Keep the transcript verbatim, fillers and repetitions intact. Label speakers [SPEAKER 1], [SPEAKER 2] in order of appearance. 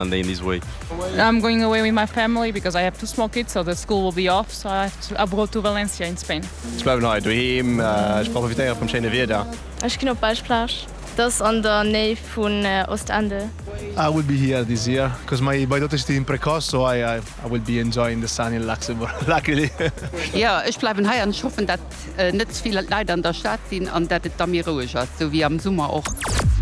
[SPEAKER 1] and in this way.
[SPEAKER 2] I'm going away with my family because I have two small kids, so the school will be off, so I have to abroad to Valencia in Spain.
[SPEAKER 3] Ich bleibe noch daheim, äh, ich profitiere vom schönen Wetter.
[SPEAKER 4] Ich gehe auf Beispielage. Das an der Nähe von äh, Ostende.
[SPEAKER 5] I will be here this year because my, my daughter is still in precoce, so I, I, I will be enjoying the sun in Luxembourg, luckily.
[SPEAKER 6] Ja, ich bleibe hier und hoffe, dass äh, nicht viele Leute an der Stadt sind und dass es da mir ruhig ist, so wie am Sommer auch.